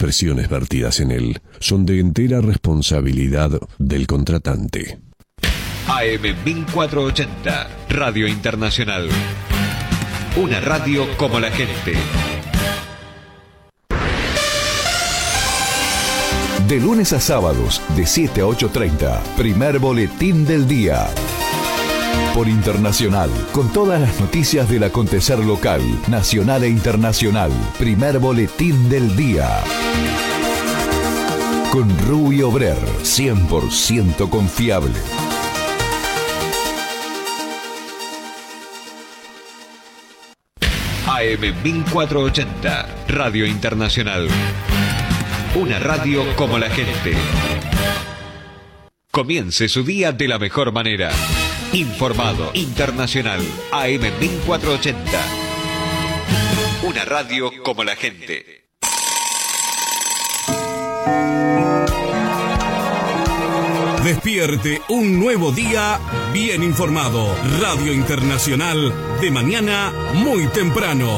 expresiones vertidas en él son de entera responsabilidad del contratante. AM 1480, Radio Internacional. Una radio como la gente. De lunes a sábados, de 7 a 8:30, primer boletín del día. Por Internacional, con todas las noticias del acontecer local, nacional e internacional. Primer boletín del día. Con Rubio Brer, 100% confiable. AM 1480, Radio Internacional. Una radio como la gente. Comience su día de la mejor manera. Informado, internacional, AM 1480. Una radio como la gente. Despierte un nuevo día bien informado. Radio Internacional, de mañana muy temprano.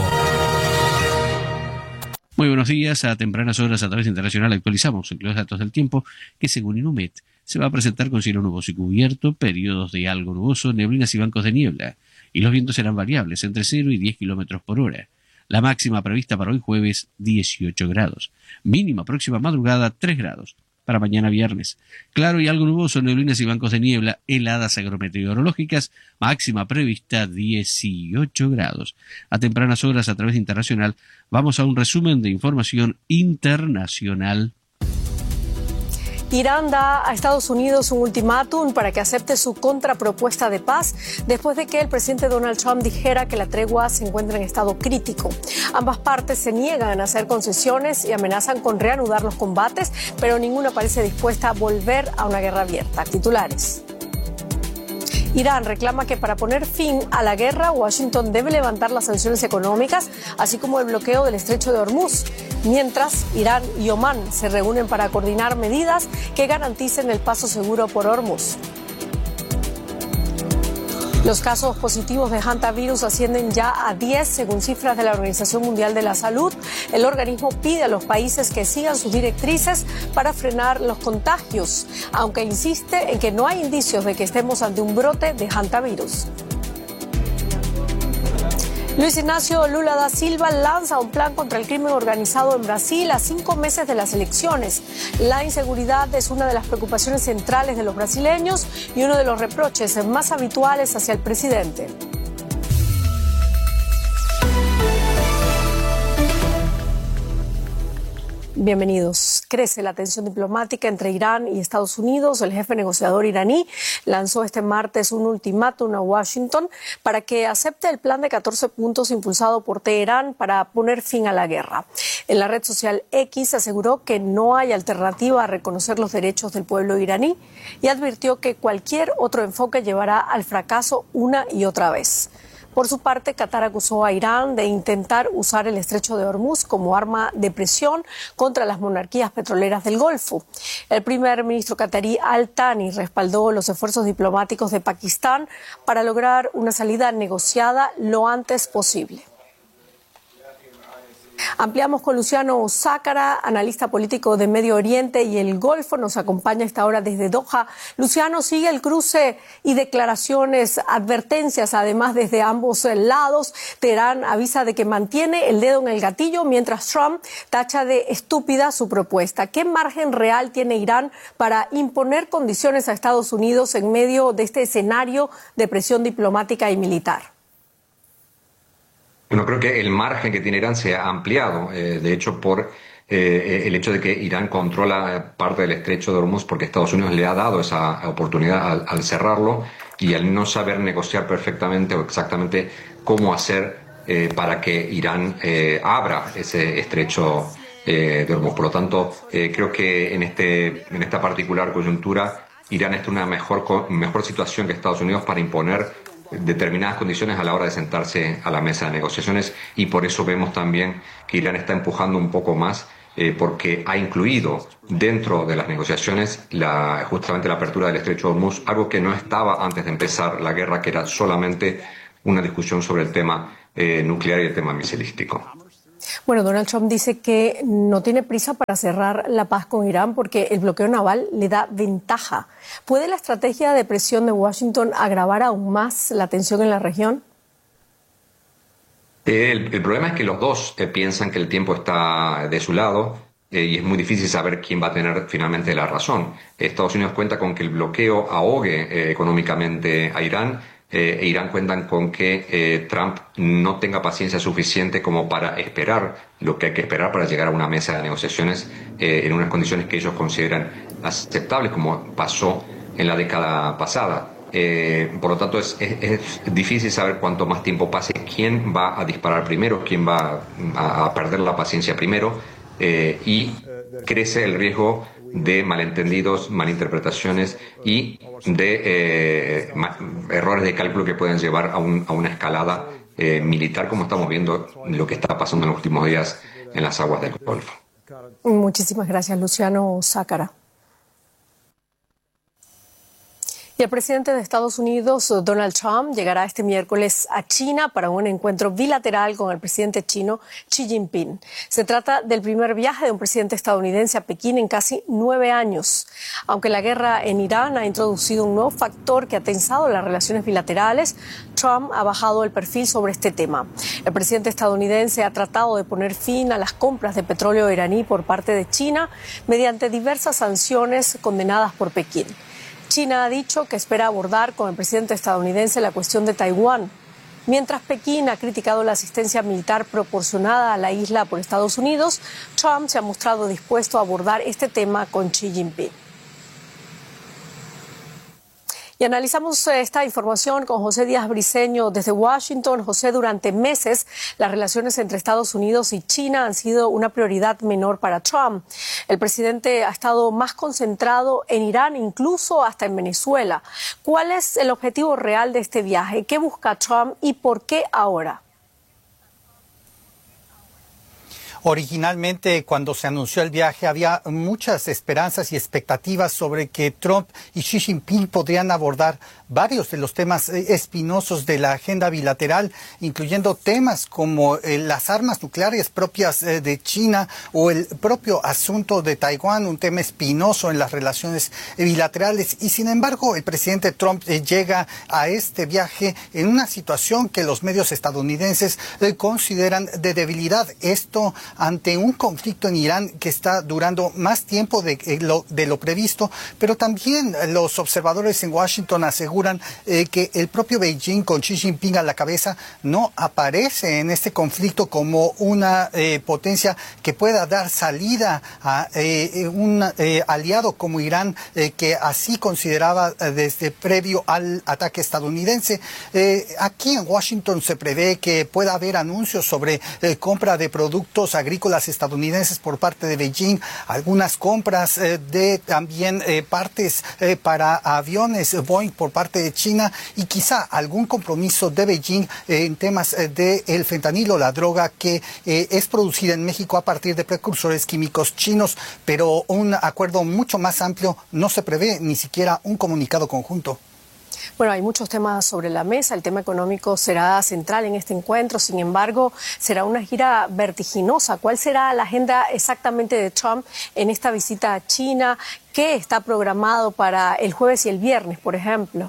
Muy buenos días. A tempranas horas a través de Internacional actualizamos los datos del tiempo que según Inumet se va a presentar con cielo nuboso y cubierto, periodos de algo nuboso, neblinas y bancos de niebla, y los vientos serán variables entre 0 y 10 kilómetros por hora. La máxima prevista para hoy jueves, 18 grados. Mínima próxima madrugada, 3 grados. Para mañana viernes, claro y algo nuboso, neblinas y bancos de niebla, heladas agrometeorológicas, máxima prevista 18 grados. A tempranas horas a través de Internacional, vamos a un resumen de información internacional. Irán da a Estados Unidos un ultimátum para que acepte su contrapropuesta de paz después de que el presidente Donald Trump dijera que la tregua se encuentra en estado crítico. Ambas partes se niegan a hacer concesiones y amenazan con reanudar los combates, pero ninguna parece dispuesta a volver a una guerra abierta. Titulares. Irán reclama que para poner fin a la guerra, Washington debe levantar las sanciones económicas, así como el bloqueo del estrecho de Hormuz. Mientras, Irán y Omán se reúnen para coordinar medidas que garanticen el paso seguro por Hormuz. Los casos positivos de hantavirus ascienden ya a 10 según cifras de la Organización Mundial de la Salud. El organismo pide a los países que sigan sus directrices para frenar los contagios, aunque insiste en que no hay indicios de que estemos ante un brote de hantavirus. Luis Ignacio Lula da Silva lanza un plan contra el crimen organizado en Brasil a 5 meses de las elecciones. La inseguridad es una de las preocupaciones centrales de los brasileños y uno de los reproches más habituales hacia el presidente. Bienvenidos. Crece la tensión diplomática entre Irán y Estados Unidos. El jefe negociador iraní lanzó este martes un ultimátum a Washington para que acepte el plan de 14 puntos impulsado por Teherán para poner fin a la guerra. En la red social X aseguró que no hay alternativa a reconocer los derechos del pueblo iraní y advirtió que cualquier otro enfoque llevará al fracaso una y otra vez. Por su parte, Qatar acusó a Irán de intentar usar el estrecho de Hormuz como arma de presión contra las monarquías petroleras del Golfo. El primer ministro qatarí Al-Thani respaldó los esfuerzos diplomáticos de Pakistán para lograr una salida negociada lo antes posible. Ampliamos con Luciano Zácara, analista político de Medio Oriente y el Golfo. Nos acompaña a esta hora desde Doha. Luciano, sigue el cruce y declaraciones, advertencias, además desde ambos lados. Teherán avisa de que mantiene el dedo en el gatillo, mientras Trump tacha de estúpida su propuesta. ¿Qué margen real tiene Irán para imponer condiciones a Estados Unidos en medio de este escenario de presión diplomática y militar? Bueno, creo que el margen que tiene Irán se ha ampliado, de hecho, por el hecho de que Irán controla parte del estrecho de Hormuz, porque Estados Unidos le ha dado esa oportunidad al cerrarlo y al no saber negociar perfectamente o exactamente cómo hacer para que Irán abra ese estrecho de Hormuz. Por lo tanto, creo que en esta particular coyuntura, Irán está en una mejor situación que Estados Unidos para imponer determinadas condiciones a la hora de sentarse a la mesa de negociaciones, y por eso vemos también que Irán está empujando un poco más porque ha incluido dentro de las negociaciones justamente la apertura del estrecho de Hormuz, algo que no estaba antes de empezar la guerra, que era solamente una discusión sobre el tema nuclear y el tema misilístico. Bueno, Donald Trump dice que no tiene prisa para cerrar la paz con Irán porque el bloqueo naval le da ventaja. ¿Puede la estrategia de presión de Washington agravar aún más la tensión en la región? El problema es que los dos piensan que el tiempo está de su lado y es muy difícil saber quién va a tener finalmente la razón. Estados Unidos cuenta con que el bloqueo ahogue económicamente a Irán. Irán cuentan con que Trump no tenga paciencia suficiente como para esperar lo que hay que esperar para llegar a una mesa de negociaciones en unas condiciones que ellos consideran aceptables, como pasó en la década pasada. Por lo tanto, es difícil saber cuánto más tiempo pase, quién va a disparar primero, quién va a perder la paciencia primero, y crece el riesgo de malentendidos, malinterpretaciones y de errores de cálculo que pueden llevar a una escalada militar, como estamos viendo lo que está pasando en los últimos días en las aguas del Golfo. Muchísimas gracias, Luciano Zácara. Y el presidente de Estados Unidos, Donald Trump, llegará este miércoles a China para un encuentro bilateral con el presidente chino Xi Jinping. Se trata del primer viaje de un presidente estadounidense a Pekín en casi 9 años. Aunque la guerra en Irán ha introducido un nuevo factor que ha tensado las relaciones bilaterales, Trump ha bajado el perfil sobre este tema. El presidente estadounidense ha tratado de poner fin a las compras de petróleo iraní por parte de China mediante diversas sanciones condenadas por Pekín. China ha dicho que espera abordar con el presidente estadounidense la cuestión de Taiwán. Mientras Pekín ha criticado la asistencia militar proporcionada a la isla por Estados Unidos, Trump se ha mostrado dispuesto a abordar este tema con Xi Jinping. Y analizamos esta información con José Díaz Briceño desde Washington. José, durante meses las relaciones entre Estados Unidos y China han sido una prioridad menor para Trump. El presidente ha estado más concentrado en Irán, incluso hasta en Venezuela. ¿Cuál es el objetivo real de este viaje? ¿Qué busca Trump y por qué ahora? Originalmente, cuando se anunció el viaje, había muchas esperanzas y expectativas sobre que Trump y Xi Jinping podrían abordar varios de los temas espinosos de la agenda bilateral, incluyendo temas como las armas nucleares propias de China o el propio asunto de Taiwán, un tema espinoso en las relaciones bilaterales. Y sin embargo, el presidente Trump llega a este viaje en una situación que los medios estadounidenses consideran de debilidad. Esto ante un conflicto en Irán que está durando más tiempo de lo previsto, pero también los observadores en Washington aseguran que el propio Beijing, con Xi Jinping a la cabeza, no aparece en este conflicto como una potencia que pueda dar salida a un aliado como Irán, que así consideraba desde previo al ataque estadounidense. Aquí en Washington se prevé que pueda haber anuncios sobre compra de productos agrícolas estadounidenses por parte de Beijing, algunas compras de también partes para aviones Boeing por parte de China y quizá algún compromiso de Beijing en temas del fentanilo, la droga que es producida en México a partir de precursores químicos chinos, pero un acuerdo mucho más amplio no se prevé, ni siquiera un comunicado conjunto. Bueno, hay muchos temas sobre la mesa. El tema económico será central en este encuentro. Sin embargo, será una gira vertiginosa. ¿Cuál será la agenda exactamente de Trump en esta visita a China? ¿Qué está programado para el jueves y el viernes, por ejemplo?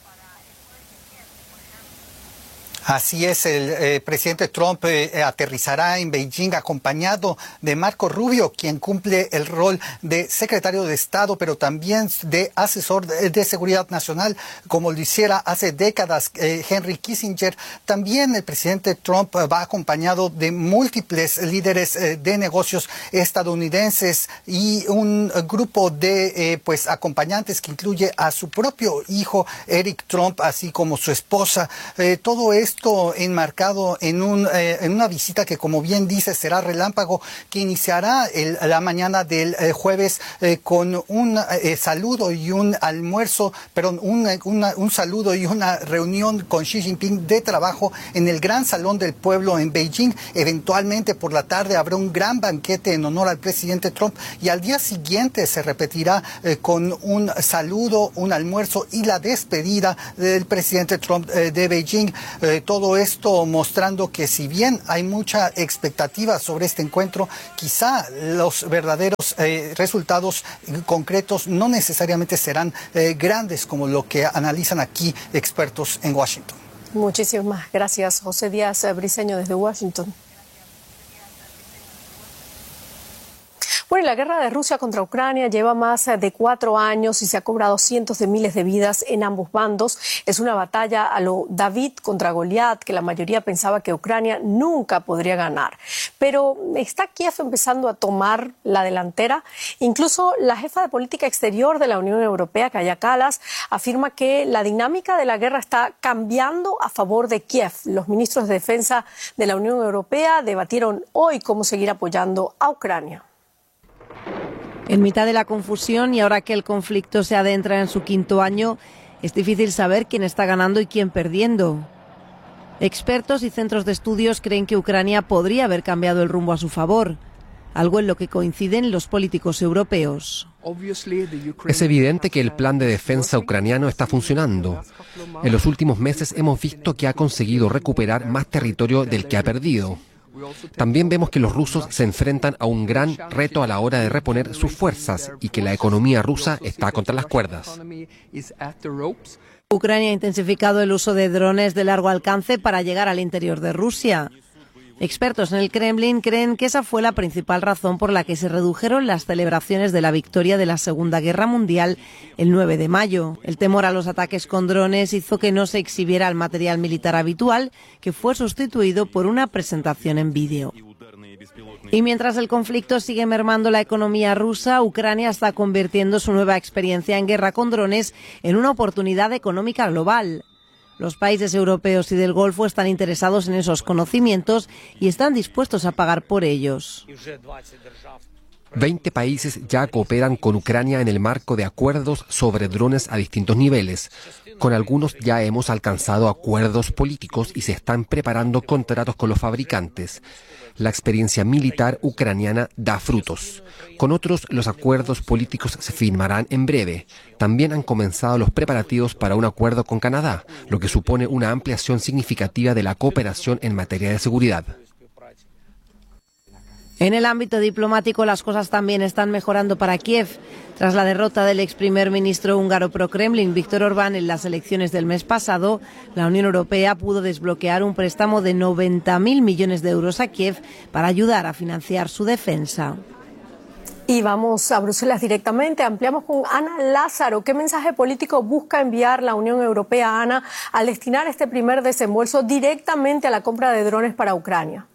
Así es, el presidente Trump aterrizará en Beijing acompañado de Marco Rubio, quien cumple el rol de secretario de Estado, pero también de asesor de seguridad nacional, como lo hiciera hace décadas Henry Kissinger. También el presidente Trump va acompañado de múltiples líderes de negocios estadounidenses y un grupo de acompañantes que incluye a su propio hijo Eric Trump, así como su esposa. Todo esto enmarcado en una visita que, como bien dice, será relámpago, que iniciará la mañana del jueves con un saludo y un almuerzo, perdón, un saludo y una reunión con Xi Jinping de trabajo en el Gran Salón del Pueblo en Beijing. Eventualmente por la tarde habrá un gran banquete en honor al presidente Trump y al día siguiente se repetirá con un saludo, un almuerzo y la despedida del presidente Trump de Beijing. todo esto mostrando que si bien hay mucha expectativa sobre este encuentro, quizá los verdaderos resultados concretos no necesariamente serán grandes como lo que analizan aquí expertos en Washington. Muchísimas gracias, José Díaz Briceño desde Washington. Bueno, la guerra de Rusia contra Ucrania lleva más de 4 años y se ha cobrado cientos de miles de vidas en ambos bandos. Es una batalla a lo David contra Goliat, que la mayoría pensaba que Ucrania nunca podría ganar. Pero ¿está Kiev empezando a tomar la delantera? Incluso la jefa de política exterior de la Unión Europea, Kaja Kallas, afirma que la dinámica de la guerra está cambiando a favor de Kiev. Los ministros de defensa de la Unión Europea debatieron hoy cómo seguir apoyando a Ucrania. En mitad de la confusión y ahora que el conflicto se adentra en su 5º año, es difícil saber quién está ganando y quién perdiendo. Expertos y centros de estudios creen que Ucrania podría haber cambiado el rumbo a su favor, algo en lo que coinciden los políticos europeos. Es evidente que el plan de defensa ucraniano está funcionando. En los últimos meses hemos visto que ha conseguido recuperar más territorio del que ha perdido. También vemos que los rusos se enfrentan a un gran reto a la hora de reponer sus fuerzas y que la economía rusa está contra las cuerdas. Ucrania ha intensificado el uso de drones de largo alcance para llegar al interior de Rusia. Expertos en el Kremlin creen que esa fue la principal razón por la que se redujeron las celebraciones de la victoria de la Segunda Guerra Mundial el 9 de mayo. El temor a los ataques con drones hizo que no se exhibiera el material militar habitual, que fue sustituido por una presentación en vídeo. Y mientras el conflicto sigue mermando la economía rusa, Ucrania está convirtiendo su nueva experiencia en guerra con drones en una oportunidad económica global. Los países europeos y del Golfo están interesados en esos conocimientos y están dispuestos a pagar por ellos. 20 países ya cooperan con Ucrania en el marco de acuerdos sobre drones a distintos niveles. Con algunos ya hemos alcanzado acuerdos políticos y se están preparando contratos con los fabricantes. La experiencia militar ucraniana da frutos. Con otros, los acuerdos políticos se firmarán en breve. También han comenzado los preparativos para un acuerdo con Canadá, lo que supone una ampliación significativa de la cooperación en materia de seguridad. En el ámbito diplomático, las cosas también están mejorando para Kiev. Tras la derrota del ex primer ministro húngaro pro-Kremlin, Viktor Orbán, en las elecciones del mes pasado, la Unión Europea pudo desbloquear un préstamo de 90.000 millones de euros a Kiev para ayudar a financiar su defensa. Y vamos a Bruselas directamente. Ampliamos con Ana Lázaro. ¿Qué mensaje político busca enviar la Unión Europea, Ana, al destinar este primer desembolso directamente a la compra de drones para Ucrania?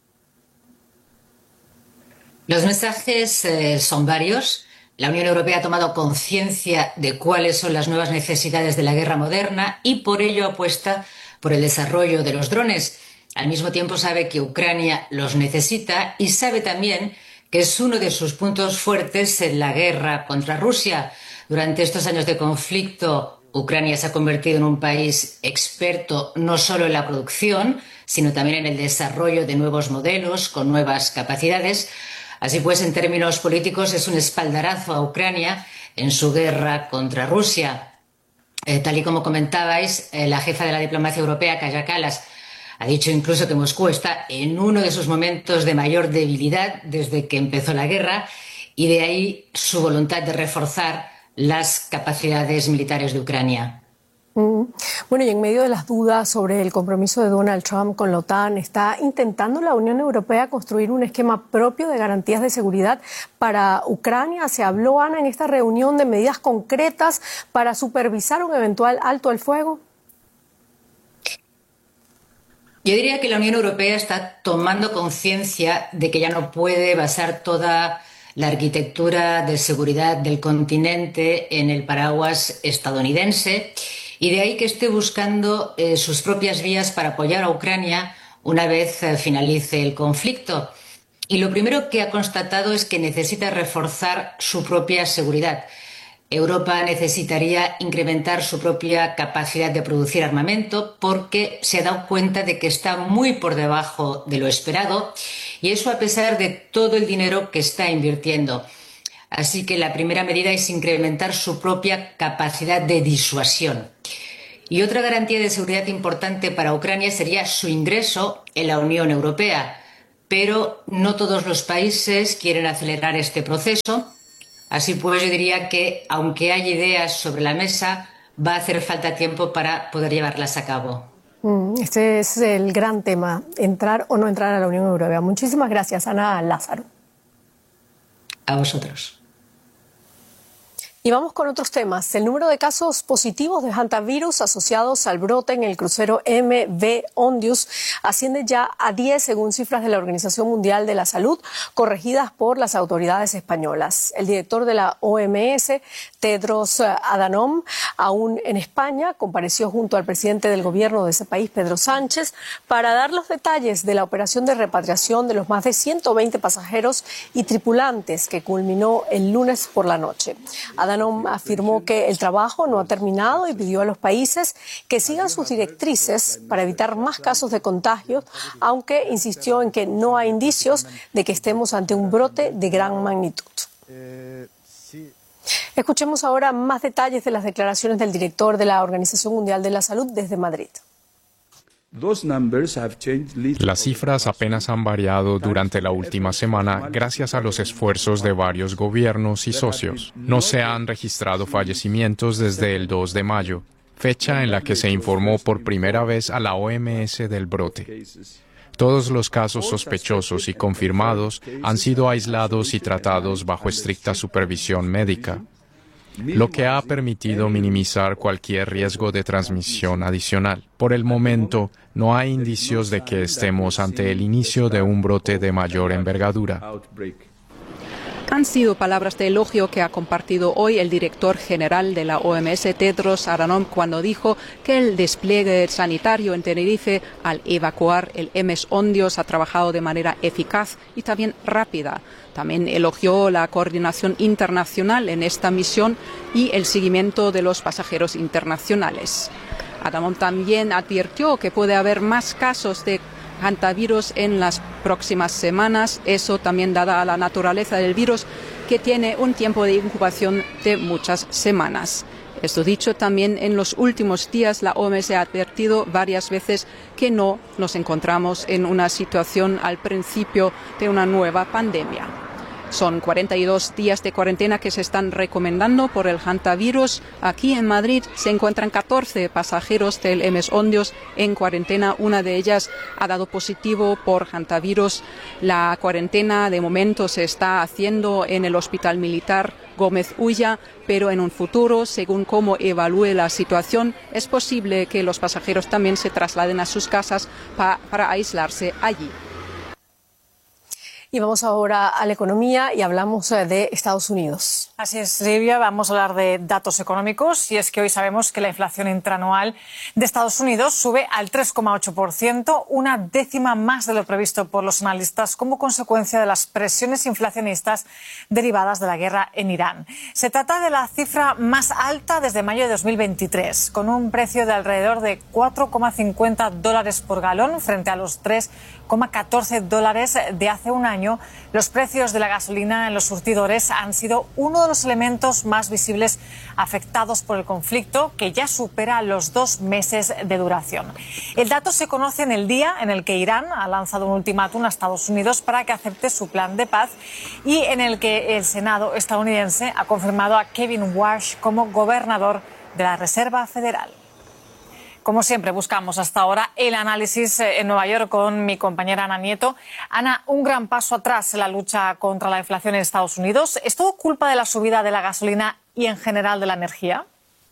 Los mensajes son varios. La Unión Europea ha tomado conciencia de cuáles son las nuevas necesidades de la guerra moderna y por ello apuesta por el desarrollo de los drones. Al mismo tiempo sabe que Ucrania los necesita y sabe también que es uno de sus puntos fuertes en la guerra contra Rusia. Durante estos años de conflicto, Ucrania se ha convertido en un país experto no solo en la producción, sino también en el desarrollo de nuevos modelos con nuevas capacidades. Así pues, en términos políticos, es un espaldarazo a Ucrania en su guerra contra Rusia. Tal y como comentabais, la jefa de la diplomacia europea, Kaja Kallas, ha dicho incluso que Moscú está en uno de sus momentos de mayor debilidad desde que empezó la guerra y de ahí su voluntad de reforzar las capacidades militares de Ucrania. Bueno, y en medio de las dudas sobre el compromiso de Donald Trump con la OTAN, ¿está intentando la Unión Europea construir un esquema propio de garantías de seguridad para Ucrania? ¿Se habló, Ana, en esta reunión de medidas concretas para supervisar un eventual alto al fuego? Yo diría que la Unión Europea está tomando conciencia de que ya no puede basar toda la arquitectura de seguridad del continente en el paraguas estadounidense y de ahí que esté buscando sus propias vías para apoyar a Ucrania una vez finalice el conflicto. Y lo primero que ha constatado es que necesita reforzar su propia seguridad. Europa necesitaría incrementar su propia capacidad de producir armamento porque se ha dado cuenta de que está muy por debajo de lo esperado y eso a pesar de todo el dinero que está invirtiendo. Así que la primera medida es incrementar su propia capacidad de disuasión. Y otra garantía de seguridad importante para Ucrania sería su ingreso en la Unión Europea. Pero no todos los países quieren acelerar este proceso. Así pues, yo diría que, aunque hay ideas sobre la mesa, va a hacer falta tiempo para poder llevarlas a cabo. Este es el gran tema, entrar o no entrar a la Unión Europea. Muchísimas gracias, Ana Lázaro. A vosotros. Y vamos con otros temas. El número de casos positivos de hantavirus asociados al brote en el crucero MV Ondius asciende ya a 10 según cifras de la Organización Mundial de la Salud, corregidas por las autoridades españolas. El director de la OMS, Tedros Adhanom, aún en España, compareció junto al presidente del gobierno de ese país, Pedro Sánchez, para dar los detalles de la operación de repatriación de los más de 120 pasajeros y tripulantes que culminó el lunes por la noche. Adhanom afirmó que el trabajo no ha terminado y pidió a los países que sigan sus directrices para evitar más casos de contagio, aunque insistió en que no hay indicios de que estemos ante un brote de gran magnitud. Escuchemos ahora más detalles de las declaraciones del director de la Organización Mundial de la Salud desde Madrid. Las cifras apenas han variado durante la última semana gracias a los esfuerzos de varios gobiernos y socios. No se han registrado fallecimientos desde el 2 de mayo, fecha en la que se informó por primera vez a la OMS del brote. Todos los casos sospechosos y confirmados han sido aislados y tratados bajo estricta supervisión médica, lo que ha permitido minimizar cualquier riesgo de transmisión adicional. Por el momento, no hay indicios de que estemos ante el inicio de un brote de mayor envergadura. Han sido palabras de elogio que ha compartido hoy el director general de la OMS, Tedros Adhanom, cuando dijo que el despliegue sanitario en Tenerife al evacuar el MS Ondius ha trabajado de manera eficaz y también rápida. También elogió la coordinación internacional en esta misión y el seguimiento de los pasajeros internacionales. Adhanom también advirtió que puede haber más casos de hantavirus en las próximas semanas, eso también dada la naturaleza del virus, que tiene un tiempo de incubación de muchas semanas. Esto dicho, también en los últimos días la OMS ha advertido varias veces que no nos encontramos en una situación al principio de una nueva pandemia. Son 42 días de cuarentena que se están recomendando por el hantavirus. Aquí en Madrid se encuentran 14 pasajeros del MS Ondius en cuarentena. Una de ellas ha dado positivo por hantavirus. La cuarentena de momento se está haciendo en el Hospital Militar Gómez Ulla, pero en un futuro, según cómo evalúe la situación, es posible que los pasajeros también se trasladen a sus casas para aislarse allí. Y vamos ahora a la economía y hablamos de Estados Unidos. Así es, Silvia, vamos a hablar de datos económicos y es que hoy sabemos que la inflación intraanual de Estados Unidos sube al 3,8%, una décima más de lo previsto por los analistas como consecuencia de las presiones inflacionistas derivadas de la guerra en Irán. Se trata de la cifra más alta desde mayo de 2023, con un precio de alrededor de $4,50 por galón frente a los $3,14 de hace un año. Los precios de la gasolina en los surtidores han sido uno de los elementos más visibles afectados por el conflicto, que ya supera los 2 meses de duración. El dato se conoce en el día en el que Irán ha lanzado un ultimátum a Estados Unidos para que acepte su plan de paz y en el que el Senado estadounidense ha confirmado a Kevin Warsh como gobernador de la Reserva Federal. Como siempre, buscamos hasta ahora el análisis en Nueva York con mi compañera Ana Nieto. Ana, un gran paso atrás en la lucha contra la inflación en Estados Unidos. ¿Es todo culpa de la subida de la gasolina y en general de la energía?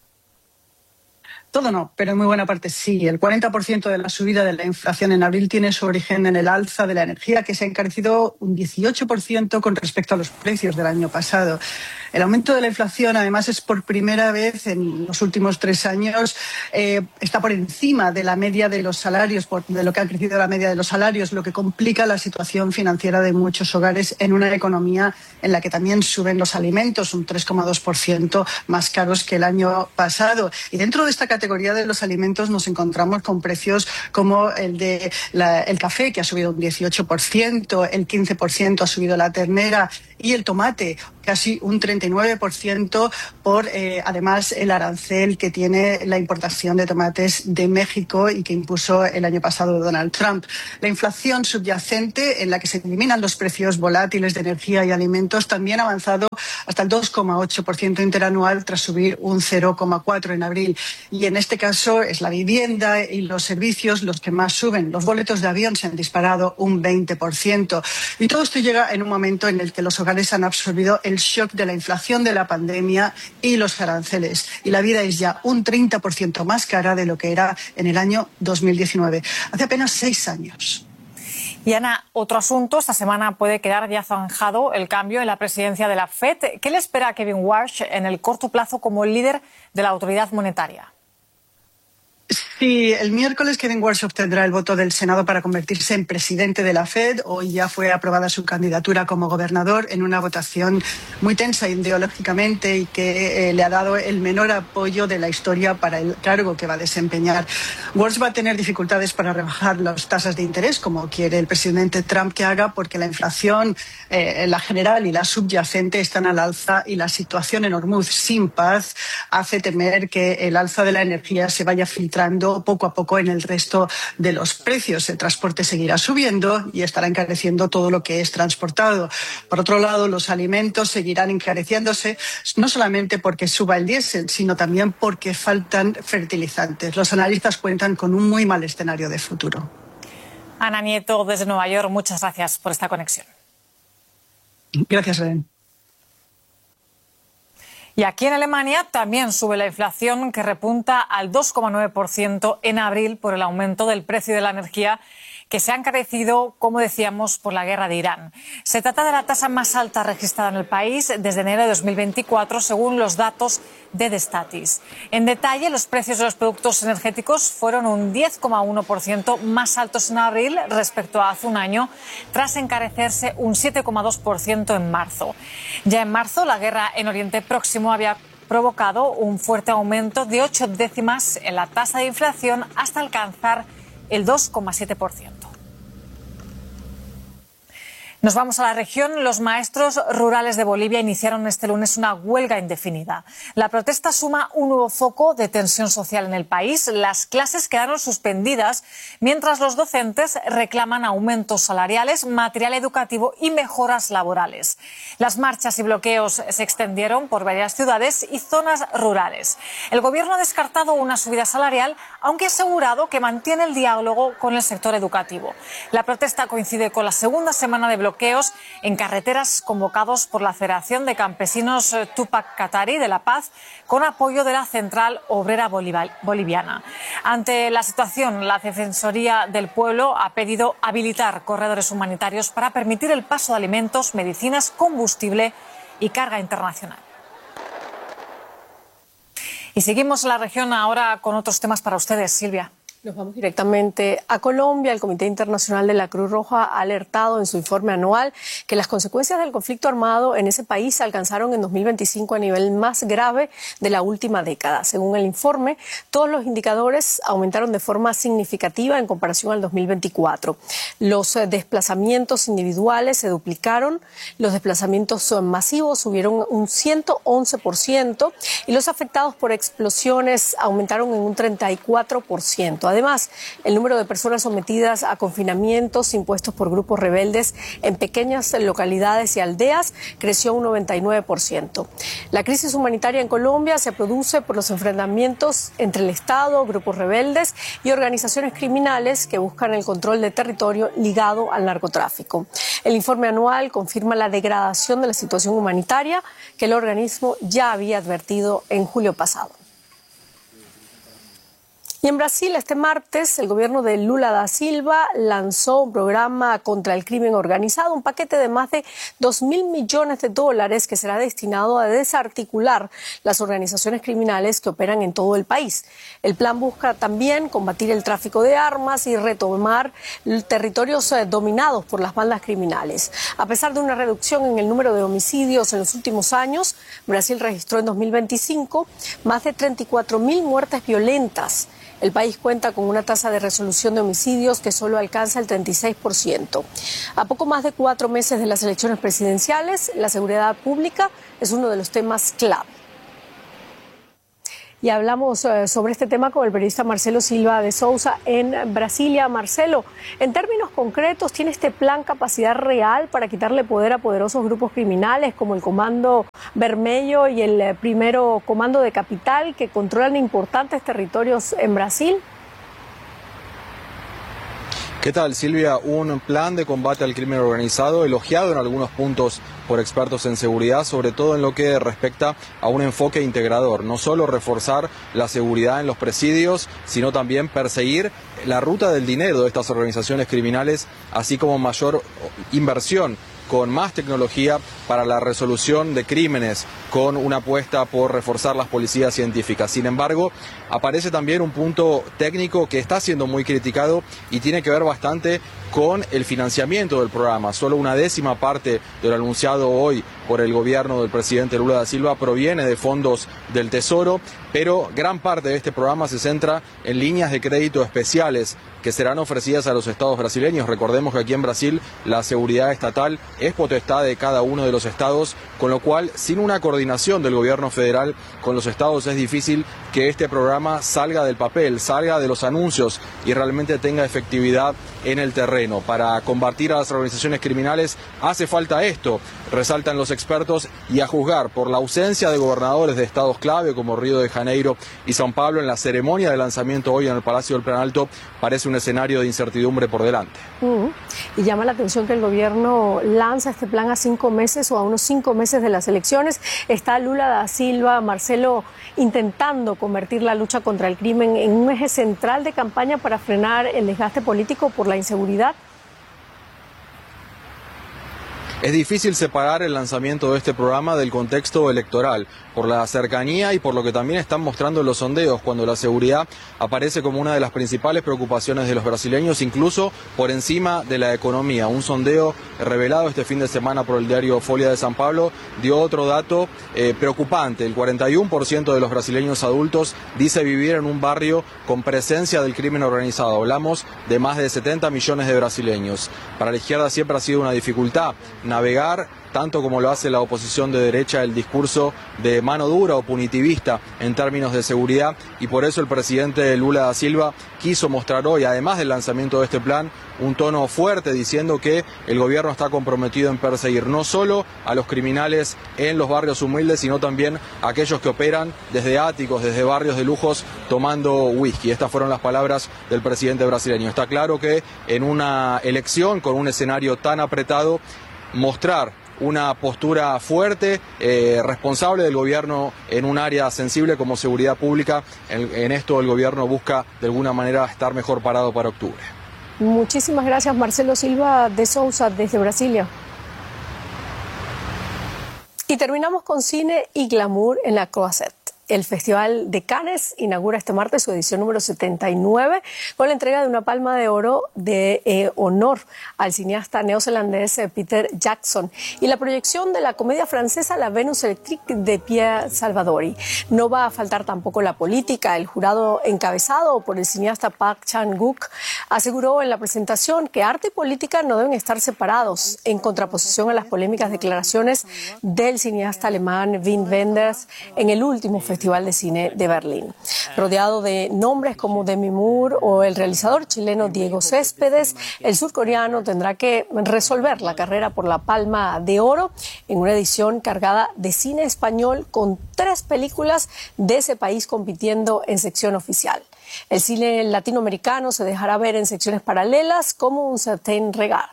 Todo no, pero en muy buena parte sí. El 40% de la subida de la inflación en abril tiene su origen en el alza de la energía, que se ha encarecido un 18% con respecto a los precios del año pasado. El aumento de la inflación, además, es por primera vez en los últimos 3 años, está por encima de la media de los salarios, de lo que ha crecido la media de los salarios, lo que complica la situación financiera de muchos hogares en una economía en la que también suben los alimentos, un 3,2% más caros que el año pasado. Y dentro de esta categoría de los alimentos nos encontramos con precios como el café, que ha subido un 18%, el 15% ha subido la ternera y el tomate, que casi un 39% por, además, el arancel que tiene la importación de tomates de México y que impuso el año pasado Donald Trump. La inflación subyacente, en la que se eliminan los precios volátiles de energía y alimentos, también ha avanzado hasta el 2,8% interanual tras subir un 0,4% en abril. Y en este caso es la vivienda y los servicios los que más suben. Los boletos de avión se han disparado un 20%. Y todo esto llega en un momento en el que los hogares han absorbido el shock de la inflación de la pandemia y los aranceles. Y la vida es ya un 30% más cara de lo que era en el año 2019, hace apenas 6 años. Y Ana, otro asunto, esta semana puede quedar ya zanjado el cambio en la presidencia de la FED. ¿Qué le espera a Kevin Warsh en el corto plazo como líder de la autoridad monetaria? Sí, el miércoles Kevin Warsh obtendrá el voto del Senado para convertirse en presidente de la FED. Hoy ya fue aprobada su candidatura como gobernador en una votación muy tensa ideológicamente y que le ha dado el menor apoyo de la historia para el cargo que va a desempeñar. Warsh va a tener dificultades para rebajar las tasas de interés, como quiere el presidente Trump que haga, porque la inflación, la general y la subyacente, están al alza y la situación en Hormuz sin paz hace temer que el alza de la energía se vaya filtrando poco a poco en el resto de los precios. El transporte seguirá subiendo y estará encareciendo todo lo que es transportado. Por otro lado, los alimentos seguirán encareciéndose, no solamente porque suba el diésel, sino también porque faltan fertilizantes. Los analistas cuentan con un muy mal escenario de futuro. Ana Nieto, desde Nueva York, muchas gracias por esta conexión. Gracias, Ren. Y aquí en Alemania también sube la inflación, que repunta al 2,9% en abril por el aumento del precio de la energía, que se ha encarecido, como decíamos, por la guerra de Irán. Se trata de la tasa más alta registrada en el país desde enero de 2024, según los datos de Destatis. En detalle, los precios de los productos energéticos fueron un 10,1% más altos en abril respecto a hace un año, tras encarecerse un 7,2% en marzo. Ya en marzo, la guerra en Oriente Próximo había provocado un fuerte aumento de 8 décimas en la tasa de inflación hasta alcanzar el 2,7%. Nos vamos a la región. Los maestros rurales de Bolivia iniciaron este lunes una huelga indefinida. La protesta suma un nuevo foco de tensión social en el país. Las clases quedaron suspendidas, mientras los docentes reclaman aumentos salariales, material educativo y mejoras laborales. Las marchas y bloqueos se extendieron por varias ciudades y zonas rurales. El gobierno ha descartado una subida salarial, aunque ha asegurado que mantiene el diálogo con el sector educativo. La protesta coincide con la segunda semana de bloqueos en carreteras convocados por la Federación de Campesinos Tupac Katari de La Paz, con apoyo de la Central Obrera Boliviana. Ante la situación, la Defensoría del Pueblo ha pedido habilitar corredores humanitarios para permitir el paso de alimentos, medicinas, combustible y carga internacional. Y seguimos en la región ahora con otros temas para ustedes, Silvia. Nos vamos directamente a Colombia. El Comité Internacional de la Cruz Roja ha alertado en su informe anual que las consecuencias del conflicto armado en ese país alcanzaron en 2025 a nivel más grave de la última década. Según el informe, todos los indicadores aumentaron de forma significativa en comparación al 2024. Los desplazamientos individuales se duplicaron, los desplazamientos masivos subieron un 111% y los afectados por explosiones aumentaron en un 34%. Además, el número de personas sometidas a confinamientos impuestos por grupos rebeldes en pequeñas localidades y aldeas creció un 99%. La crisis humanitaria en Colombia se produce por los enfrentamientos entre el Estado, grupos rebeldes y organizaciones criminales que buscan el control de territorio ligado al narcotráfico. El informe anual confirma la degradación de la situación humanitaria que el organismo ya había advertido en julio pasado. Y en Brasil, este martes, el gobierno de Lula da Silva lanzó un programa contra el crimen organizado, un paquete de más de $2.000 millones que será destinado a desarticular las organizaciones criminales que operan en todo el país. El plan busca también combatir el tráfico de armas y retomar territorios dominados por las bandas criminales. A pesar de una reducción en el número de homicidios en los últimos años, Brasil registró en 2025 más de 34.000 muertes violentas. El país cuenta con una tasa de resolución de homicidios que solo alcanza el 36%. A poco más de 4 meses de las elecciones presidenciales, la seguridad pública es uno de los temas clave. Y hablamos sobre este tema con el periodista Marcelo Silva de Souza en Brasilia. Marcelo, en términos concretos, ¿tiene este plan capacidad real para quitarle poder a poderosos grupos criminales como el Comando Vermelho y el Primero Comando de Capital, que controlan importantes territorios en Brasil? ¿Qué tal, Silvia? Un plan de combate al crimen organizado elogiado en algunos puntos por expertos en seguridad, sobre todo en lo que respecta a un enfoque integrador. No solo reforzar la seguridad en los presidios, sino también perseguir la ruta del dinero de estas organizaciones criminales, así como mayor inversión con más tecnología para la resolución de crímenes, con una apuesta por reforzar las policías científicas. Sin embargo, aparece también un punto técnico que está siendo muy criticado y tiene que ver bastante con el financiamiento del programa. Solo una décima parte de lo anunciado hoy por el gobierno del presidente Lula da Silva proviene de fondos del Tesoro, pero gran parte de este programa se centra en líneas de crédito especiales que serán ofrecidas a los estados brasileños. Recordemos que aquí en Brasil la seguridad estatal es potestad de cada uno de los estados, con lo cual sin una coordinación del gobierno federal con los estados es difícil que este programa salga del papel, salga de los anuncios y realmente tenga efectividad en el terreno. Para combatir a las organizaciones criminales hace falta esto, resaltan los expertos, y a juzgar por la ausencia de gobernadores de estados clave como Río de Janeiro y São Paulo en la ceremonia de lanzamiento hoy en el Palacio del Planalto, parece un escenario de incertidumbre por delante. Y llama la atención que el gobierno lanza este plan a 5 meses o a unos 5 meses de las elecciones. Está Lula da Silva, Marcelo, intentando convertir la lucha contra el crimen en un eje central de campaña para frenar el desgaste político por la inseguridad. Es difícil separar el lanzamiento de este programa del contexto electoral, por la cercanía y por lo que también están mostrando los sondeos, cuando la seguridad aparece como una de las principales preocupaciones de los brasileños, incluso por encima de la economía. Un sondeo revelado este fin de semana por el diario Folha de São Paulo dio otro dato preocupante. El 41% de los brasileños adultos dice vivir en un barrio con presencia del crimen organizado. Hablamos de más de 70 millones de brasileños. Para la izquierda siempre ha sido una dificultad navegar, tanto como lo hace la oposición de derecha, el discurso de mano dura o punitivista en términos de seguridad, y por eso el presidente Lula da Silva quiso mostrar hoy, además del lanzamiento de este plan, un tono fuerte diciendo que el gobierno está comprometido en perseguir no solo a los criminales en los barrios humildes, sino también a aquellos que operan desde áticos, desde barrios de lujos, tomando whisky. Estas fueron las palabras del presidente brasileño. Está claro que en una elección con un escenario tan apretado, mostrar una postura fuerte, responsable del gobierno en un área sensible como seguridad pública, en esto el gobierno busca de alguna manera estar mejor parado para octubre. Muchísimas gracias, Marcelo Silva de Souza desde Brasilia. Y terminamos con cine y glamour en la Croisette. El Festival de Cannes inaugura este martes su edición número 79 con la entrega de una Palma de Oro de honor al cineasta neozelandés Peter Jackson y la proyección de la comedia francesa La Venus Electrique de Pierre Salvadori. No va a faltar tampoco la política. El jurado, encabezado por el cineasta Park Chan-wook, aseguró en la presentación que arte y política no deben estar separados, en contraposición a las polémicas declaraciones del cineasta alemán Wim Wenders en el último Festival de Cine de Berlín. Rodeado de nombres como Demi Moore o el realizador chileno Diego Céspedes, el surcoreano tendrá que resolver la carrera por la Palma de Oro en una edición cargada de cine español con 3 películas de ese país compitiendo en sección oficial. El cine latinoamericano se dejará ver en secciones paralelas como Un Certain Regard.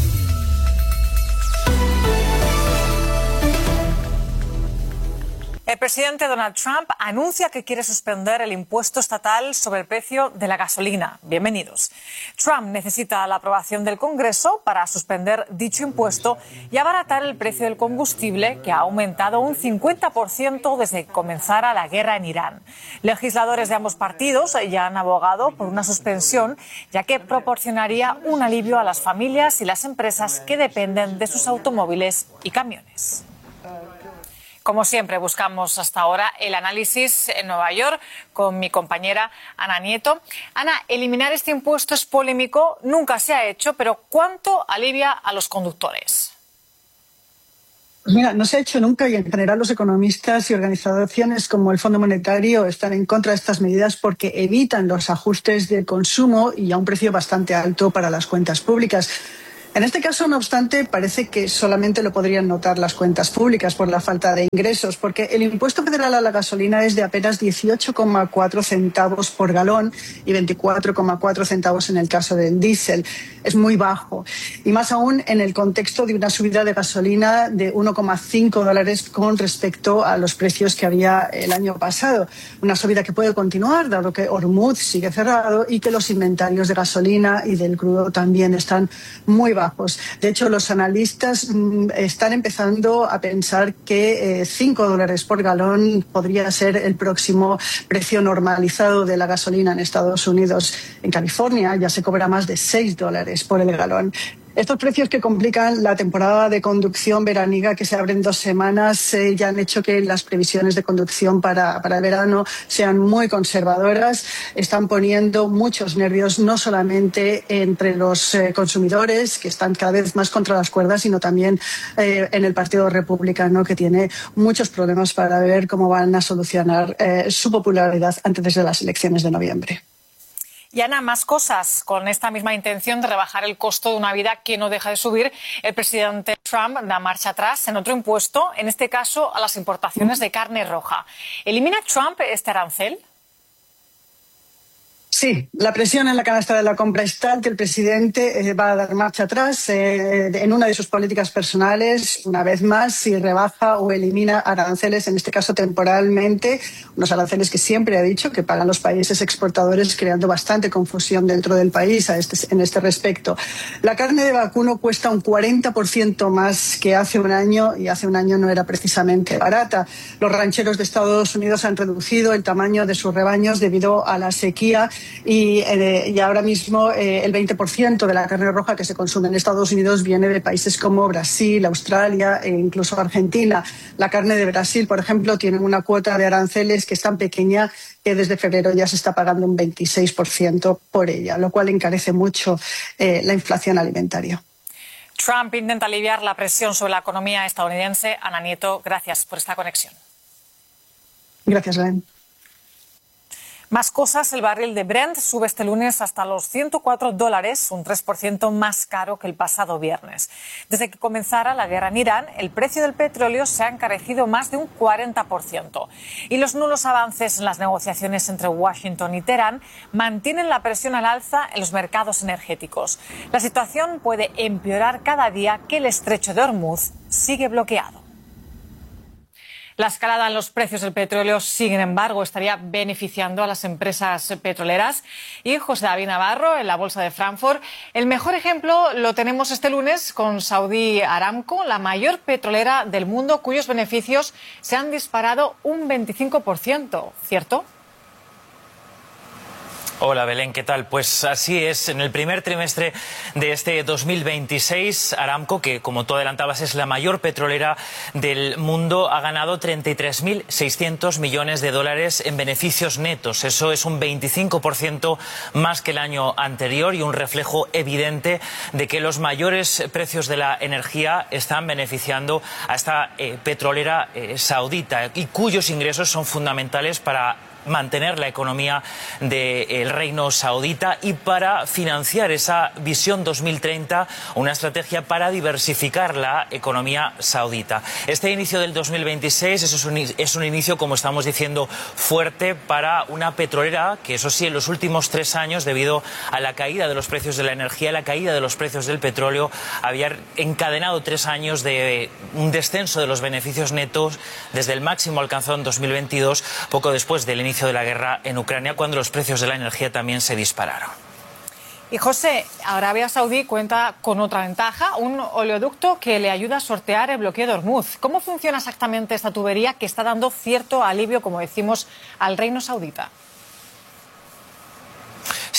El presidente Donald Trump anuncia que quiere suspender el impuesto estatal sobre el precio de la gasolina. Bienvenidos. Trump necesita la aprobación del Congreso para suspender dicho impuesto y abaratar el precio del combustible, que ha aumentado un 50% desde que comenzara la guerra en Irán. Legisladores de ambos partidos ya han abogado por una suspensión, ya que proporcionaría un alivio a las familias y las empresas que dependen de sus automóviles y camiones. Como siempre, buscamos hasta ahora el análisis en Nueva York con mi compañera Ana Nieto. Ana, eliminar este impuesto es polémico, nunca se ha hecho, pero ¿cuánto alivia a los conductores? Mira, no se ha hecho nunca y en general los economistas y organizaciones como el Fondo Monetario están en contra de estas medidas porque evitan los ajustes de consumo y a un precio bastante alto para las cuentas públicas. En este caso, no obstante, parece que solamente lo podrían notar las cuentas públicas por la falta de ingresos, porque el impuesto federal a la gasolina es de apenas 18,4 centavos por galón y 24,4 centavos en el caso del diésel. Es muy bajo. Y más aún en el contexto de una subida de gasolina de $1,5 con respecto a los precios que había el año pasado. Una subida que puede continuar, dado que Hormuz sigue cerrado y que los inventarios de gasolina y del crudo también están muy bajos. De hecho, los analistas están empezando a pensar que $5 por galón podría ser el próximo precio normalizado de la gasolina en Estados Unidos. En California ya se cobra más de $6 por el galón. Estos precios que complican la temporada de conducción veraniega que se abre en 2 semanas ya han hecho que las previsiones de conducción para el verano sean muy conservadoras. Están poniendo muchos nervios, no solamente entre los consumidores, que están cada vez más contra las cuerdas, sino también en el Partido Republicano, que tiene muchos problemas para ver cómo van a solucionar su popularidad antes de las elecciones de noviembre. Y Ana, más cosas. Con esta misma intención de rebajar el costo de una vida que no deja de subir, el presidente Trump da marcha atrás en otro impuesto, en este caso a las importaciones de carne roja. ¿Elimina Trump este arancel? Sí, la presión en la canasta de la compra es tal que el presidente va a dar marcha atrás en una de sus políticas personales, una vez más, si rebaja o elimina aranceles, en este caso temporalmente, unos aranceles que siempre ha dicho que pagan los países exportadores, creando bastante confusión dentro del país en este respecto. La carne de vacuno cuesta un 40% más que hace un año y hace un año no era precisamente barata. Los rancheros de Estados Unidos han reducido el tamaño de sus rebaños debido a la sequía y ahora mismo el 20% de la carne roja que se consume en Estados Unidos viene de países como Brasil, Australia e incluso Argentina. La carne de Brasil, por ejemplo, tiene una cuota de aranceles que es tan pequeña que desde febrero ya se está pagando un 26% por ella, lo cual encarece mucho la inflación alimentaria. Trump intenta aliviar la presión sobre la economía estadounidense. Ana Nieto, gracias por esta conexión. Gracias, Len. Más cosas, el barril de Brent sube este lunes hasta los $104, un 3% más caro que el pasado viernes. Desde que comenzara la guerra en Irán, el precio del petróleo se ha encarecido más de un 40%. Y los nulos avances en las negociaciones entre Washington y Teherán mantienen la presión al alza en los mercados energéticos. La situación puede empeorar cada día que el estrecho de Hormuz sigue bloqueado. La escalada en los precios del petróleo, sin embargo, estaría beneficiando a las empresas petroleras. Y José David Navarro, en la Bolsa de Frankfurt, el mejor ejemplo lo tenemos este lunes con Saudi Aramco, la mayor petrolera del mundo, cuyos beneficios se han disparado un 25%, ¿cierto? Hola Belén, ¿qué tal? Pues así es, en el primer trimestre de este 2026, Aramco, que como tú adelantabas es la mayor petrolera del mundo, ha ganado 33.600 millones de dólares en beneficios netos. Eso es un 25% más que el año anterior y un reflejo evidente de que los mayores precios de la energía están beneficiando a esta petrolera saudita y cuyos ingresos son fundamentales para mantener la economía del Reino Saudita y para financiar esa visión 2030, una estrategia para diversificar la economía saudita. Este inicio del 2026 es un inicio, como estamos diciendo, fuerte para una petrolera que, eso sí, en los últimos 3 años, debido a la caída de los precios de la energía, la caída de los precios del petróleo, había encadenado 3 años de un descenso de los beneficios netos desde el máximo alcanzado en 2022, poco después del inicio de la guerra en Ucrania, cuando los precios de la energía también se dispararon. Y José, Arabia Saudí cuenta con otra ventaja, un oleoducto que le ayuda a sortear el bloqueo de Hormuz. ¿Cómo funciona exactamente esta tubería que está dando cierto alivio, como decimos, al Reino Saudita?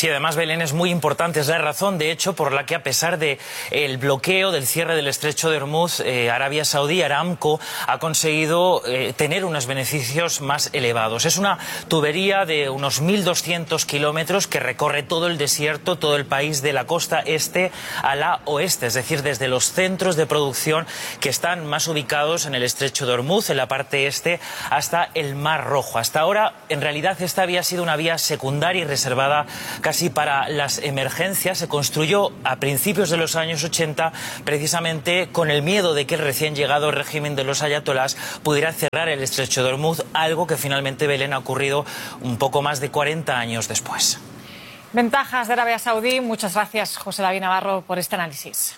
Sí, además, Belén, es muy importante, es la razón, de hecho, por la que a pesar del bloqueo, del cierre del estrecho de Hormuz, Arabia Saudí, Aramco, ha conseguido tener unos beneficios más elevados. Es una tubería de unos 1.200 kilómetros que recorre todo el desierto, todo el país, de la costa este a la oeste, es decir, desde los centros de producción que están más ubicados en el estrecho de Hormuz, en la parte este, hasta el Mar Rojo. Hasta ahora, en realidad, esta había sido una vía secundaria y reservada casi para las emergencias. Se construyó a principios de los años 80 precisamente con el miedo de que el recién llegado régimen de los ayatolás pudiera cerrar el estrecho de Hormuz, algo que finalmente, Belén, ha ocurrido un poco más de 40 años después. Ventajas de Arabia Saudí. Muchas gracias, José David Navarro, por este análisis.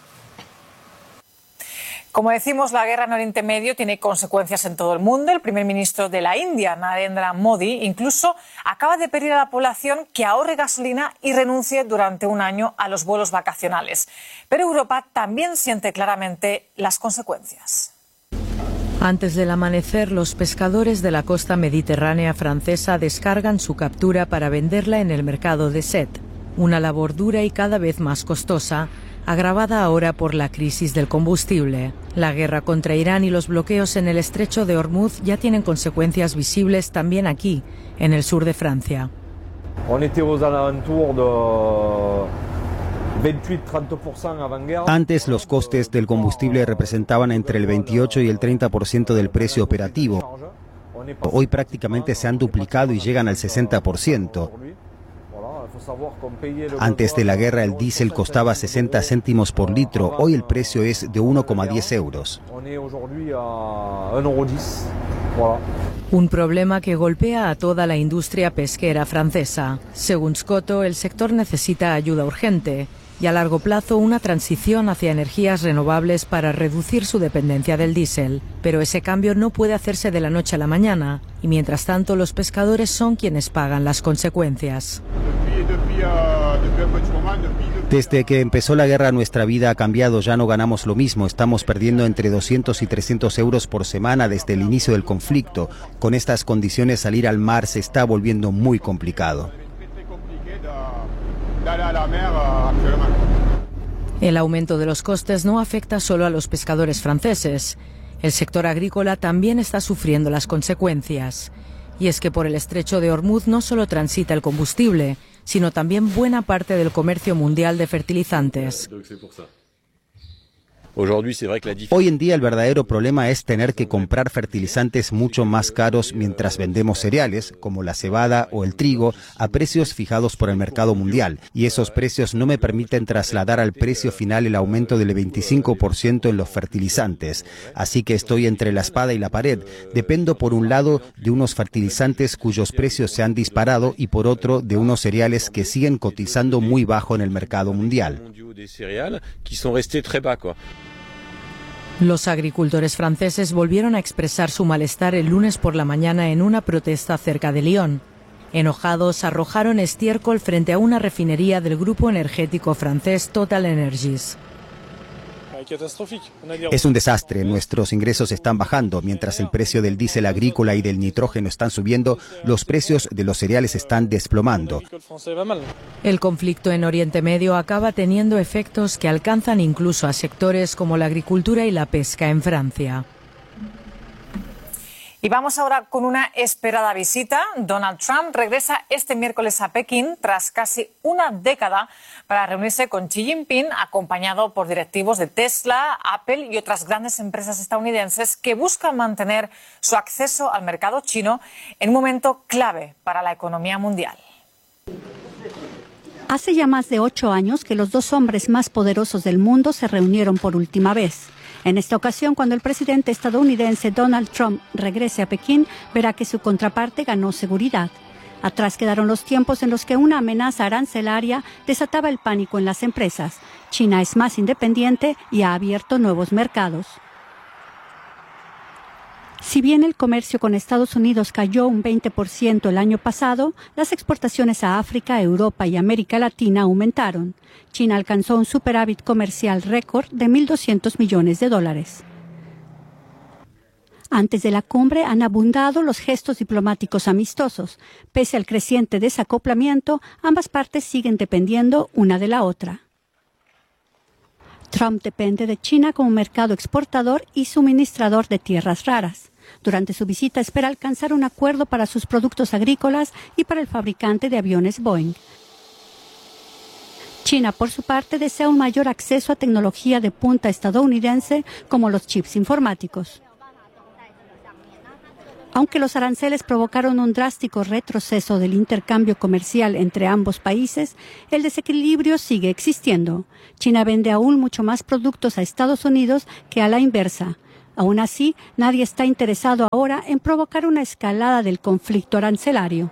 Como decimos, la guerra en Oriente Medio tiene consecuencias en todo el mundo. El primer ministro de la India, Narendra Modi, incluso acaba de pedir a la población que ahorre gasolina y renuncie durante un año a los vuelos vacacionales. Pero Europa también siente claramente las consecuencias. Antes del amanecer, los pescadores de la costa mediterránea francesa descargan su captura para venderla en el mercado de Sète. Una labor dura y cada vez más costosa, agravada ahora por la crisis del combustible. La guerra contra Irán y los bloqueos en el estrecho de Hormuz ya tienen consecuencias visibles también aquí, en el sur de Francia. Antes los costes del combustible representaban entre el 28 y el 30% del precio operativo. Hoy prácticamente se han duplicado y llegan al 60%. Antes de la guerra el diésel costaba 60 céntimos por litro, hoy el precio es de 1,10 euros. Un problema que golpea a toda la industria pesquera francesa. Según Scotto, el sector necesita ayuda urgente y a largo plazo una transición hacia energías renovables para reducir su dependencia del diésel. Pero ese cambio no puede hacerse de la noche a la mañana y mientras tanto los pescadores son quienes pagan las consecuencias. Desde que empezó la guerra nuestra vida ha cambiado, ya no ganamos lo mismo, estamos perdiendo entre 200 y 300 euros por semana desde el inicio del conflicto. Con estas condiciones salir al mar se está volviendo muy complicado. El aumento de los costes no afecta solo a los pescadores franceses. El sector agrícola también está sufriendo las consecuencias. Y es que por el estrecho de Hormuz no solo transita el combustible, sino también buena parte del comercio mundial de fertilizantes. Hoy en día el verdadero problema es tener que comprar fertilizantes mucho más caros mientras vendemos cereales, como la cebada o el trigo, a precios fijados por el mercado mundial. Y esos precios no me permiten trasladar al precio final el aumento del 25% en los fertilizantes. Así que estoy entre la espada y la pared. Dependo por un lado de unos fertilizantes cuyos precios se han disparado y por otro de unos cereales que siguen cotizando muy bajo en el mercado mundial. Los agricultores franceses volvieron a expresar su malestar el lunes por la mañana en una protesta cerca de Lyon. Enojados, arrojaron estiércol frente a una refinería del grupo energético francés Total Energies. Es un desastre, nuestros ingresos están bajando, mientras el precio del diésel agrícola y del nitrógeno están subiendo, los precios de los cereales están desplomando. El conflicto en Oriente Medio acaba teniendo efectos que alcanzan incluso a sectores como la agricultura y la pesca en Francia. Y vamos ahora con una esperada visita. Donald Trump regresa este miércoles a Pekín tras casi una década para reunirse con Xi Jinping, acompañado por directivos de Tesla, Apple y otras grandes empresas estadounidenses que buscan mantener su acceso al mercado chino en un momento clave para la economía mundial. Hace ya más de 8 años que los dos hombres más poderosos del mundo se reunieron por última vez. En esta ocasión, cuando el presidente estadounidense Donald Trump regrese a Pekín, verá que su contraparte ganó seguridad. Atrás quedaron los tiempos en los que una amenaza arancelaria desataba el pánico en las empresas. China es más independiente y ha abierto nuevos mercados. Si bien el comercio con Estados Unidos cayó un 20% el año pasado, las exportaciones a África, Europa y América Latina aumentaron. China alcanzó un superávit comercial récord de $1.200 millones. Antes de la cumbre han abundado los gestos diplomáticos amistosos. Pese al creciente desacoplamiento, ambas partes siguen dependiendo una de la otra. Trump depende de China como mercado exportador y suministrador de tierras raras. Durante su visita espera alcanzar un acuerdo para sus productos agrícolas y para el fabricante de aviones Boeing. China, por su parte, desea un mayor acceso a tecnología de punta estadounidense como los chips informáticos. Aunque los aranceles provocaron un drástico retroceso del intercambio comercial entre ambos países, el desequilibrio sigue existiendo. China vende aún mucho más productos a Estados Unidos que a la inversa. Aún así, nadie está interesado ahora en provocar una escalada del conflicto arancelario.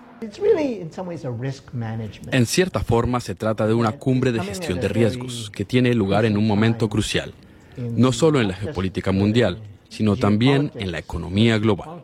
En cierta forma, se trata de una cumbre de gestión de riesgos que tiene lugar en un momento crucial, no solo en la geopolítica mundial, sino también en la economía global.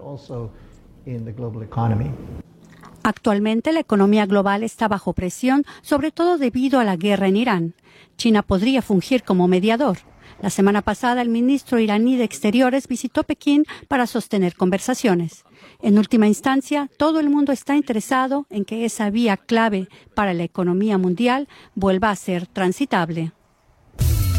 Actualmente la economía global está bajo presión, sobre todo debido a la guerra en Irán. China podría fungir como mediador. La semana pasada el ministro iraní de Exteriores visitó Pekín para sostener conversaciones. En última instancia, todo el mundo está interesado en que esa vía clave para la economía mundial vuelva a ser transitable.